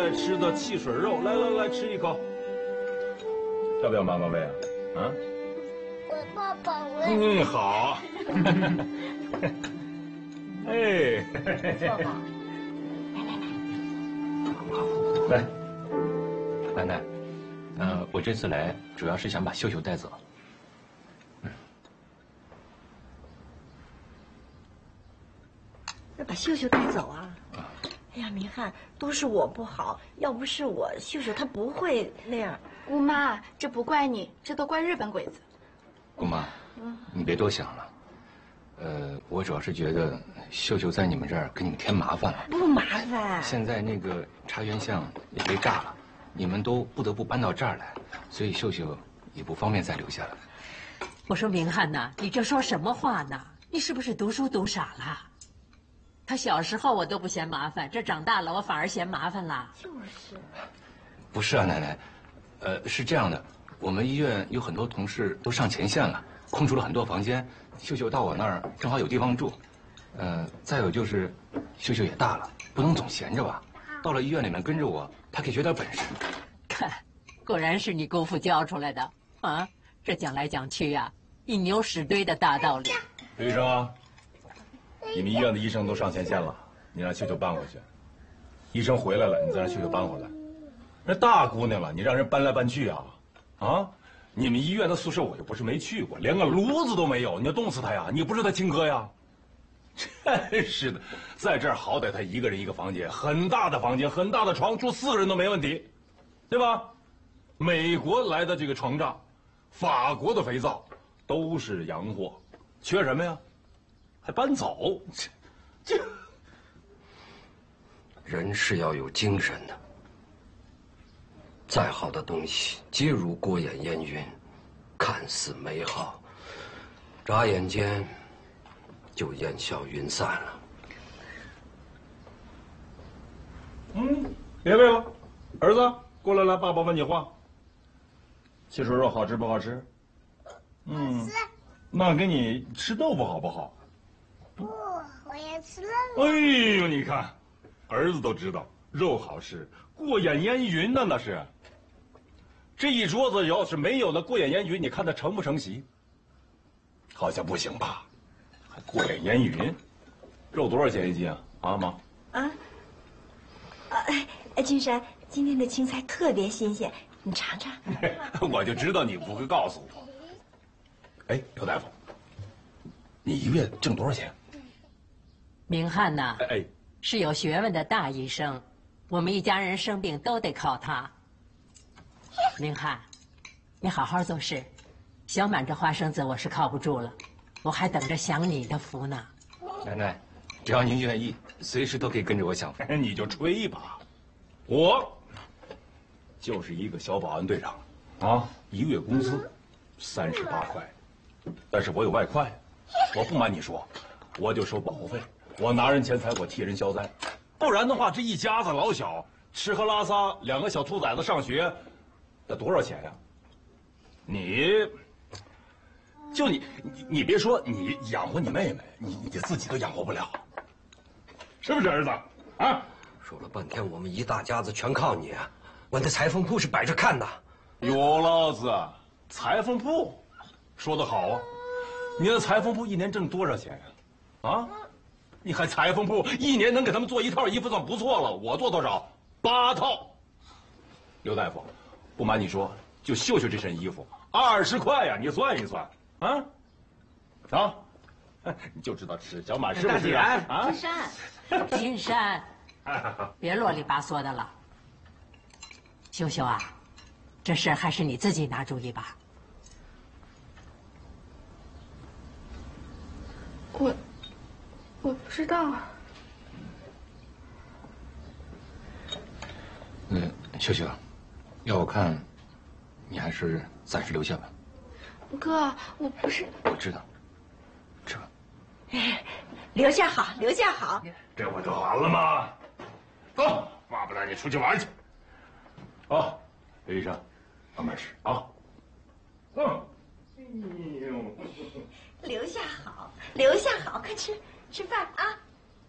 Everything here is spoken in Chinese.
爱吃的汽水肉，来来来，吃一口。要不要妈妈喂啊？啊？ 我爸爸喂。 好。哎， 坐吧。 来，奶奶，我这次来主要是想把秀秀带走。 要把秀秀带走啊？哎呀，明翰，都是我不好，要不是我，秀秀她不会那样。 姑妈，这不怪你，这都怪日本鬼子。 姑妈，你别多想了。我主要是觉得秀秀在你们这儿给你们添麻烦了。 不麻烦。 现在那个茶园巷也被炸了，你们都不得不搬到这儿来，所以秀秀也不方便再留下来。 我说明翰呐，你这说什么话呢？你是不是读书读傻了？他小时候我都不嫌麻烦，这长大了我反而嫌麻烦了。 就是。 不是啊，奶奶，是这样的，我们医院有很多同事都上前线了，空出了很多房间，秀秀到我那儿正好有地方住。再有就是秀秀也大了，不能总闲着吧。到了医院里面跟着我，她可以学点本事。 看，果然是你姑父教出来的啊！这讲来讲去呀，一牛屎堆的大道理。 刘医生啊，你们医院的医生都上前线了，你让秀秀搬回去。医生回来了，你再让秀秀搬回来。那大姑娘了，你让人搬来搬去啊？啊！你们医院的宿舍我又不是没去过，连个炉子都没有，你要冻死她呀？你不是她亲哥呀？真是的，在这儿好歹她一个人一个房间，很大的房间，很大的床，住4个人都没问题，对吧？美国来的这个床帐，法国的肥皂，都是洋货，缺什么呀？还搬走？这人是要有精神的。再好的东西，皆如过眼烟云，看似美好，眨眼间就烟消云散了。 别喂了，儿子，过来来，爸爸问你话。汽水肉好吃不好吃？ 好吃。 那给你吃豆腐好不好？ 不，我要吃肉。 哎呦，你看，儿子都知道肉好吃，过眼烟云呢，那是。这一桌子要是没有那过眼烟云，你看他成不成席？好像不行吧？还过眼烟云？肉多少钱一斤啊？啊，妈。 君山，今天的青菜特别新鲜，你尝尝。 我就知道你不会告诉我。哎，刘大夫，你一个月挣多少钱？ 明翰呐， 哎， 是有学问的大医生，我们一家人生病都得靠他。明翰，你好好做事，小满这花生子我是靠不住了，我还等着享你的福呢。 奶奶，只要您愿意，随时都可以跟着我享福。 你就吹吧，我就是一个小保安队长，啊，一个月工资38块，但是我有外快，我不瞒你说，我就收保护费，我拿人钱财，我替人消灾，不然的话，这一家子老小吃喝拉撒，2个小兔崽子上学，得多少钱呀？你别说你养活你妹妹，你自己都养活不了，是不是儿子？啊？ 说了半天，我们一大家子全靠你，我的裁缝铺是摆着看的。 有老子，裁缝铺，说得好啊！你的裁缝铺一年挣多少钱呀？啊？你还裁缝铺一年能给他们做1套衣服算不错了，我做多少？8套。刘大夫，不瞒你说，就秀秀这身衣服20块呀，你算一算，啊？啊？你就知道吃，小马是不是啊？啊？ 金山，别啰里吧嗦的了。秀秀啊，这事还是你自己拿主意吧。 我不知道。 秀秀，要我看，你还是暂时留下吧。 哥，我不是。 我知道，吃吧。 留下好，留下好。 这不就完了吗？走，爸爸带你出去玩去。好，刘医生，慢慢吃啊。 留下好，留下好，快吃饭啊。